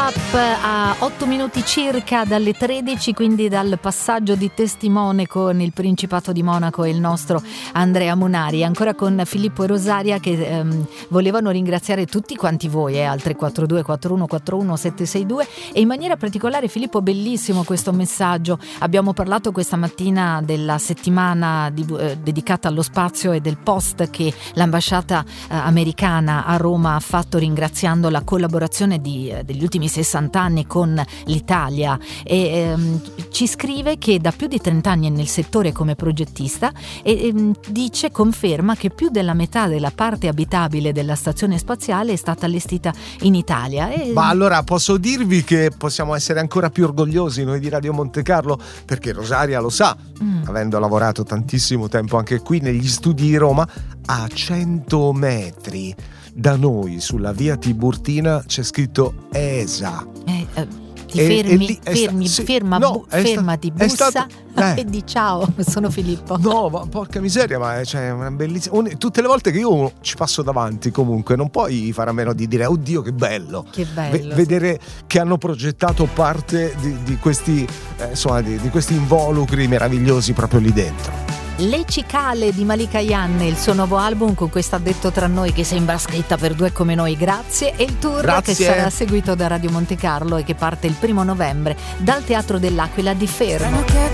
Up a 8 minuti circa dalle 13, quindi dal passaggio di testimone con il Principato di Monaco e il nostro Andrea Munari, ancora con Filippo e Rosaria che volevano ringraziare tutti quanti voi al 342 4141 762 e in maniera particolare Filippo, bellissimo questo messaggio. Abbiamo parlato questa mattina della settimana dedicata allo spazio e del post che l'ambasciata americana a Roma ha fatto ringraziando la collaborazione degli ultimi 60 anni con l'Italia e ci scrive che da più di 30 anni è nel settore come progettista e conferma che più della metà della parte abitabile della stazione spaziale è stata allestita in Italia. Ma allora posso dirvi che possiamo essere ancora più orgogliosi noi di Radio Monte Carlo, perché Rosaria lo sa, avendo lavorato tantissimo tempo anche qui negli studi di Roma, a 100 metri da noi sulla via Tiburtina c'è scritto ESA. Fermati, bussa e di ciao, sono Filippo. No, ma porca miseria, ma c'è una bellissima. Tutte le volte che io ci passo davanti, comunque, non puoi fare a meno di dire: oddio, che bello! Che bello! Vedere che hanno progettato parte di questi, di questi involucri meravigliosi proprio lì dentro. Le cicale di Malika Yanne, il suo nuovo album con questa Detto tra noi che sembra scritta per due come noi, grazie, e il tour che sarà seguito da Radio Monte Carlo e che parte il 1 novembre dal Teatro dell'Aquila di Fermo.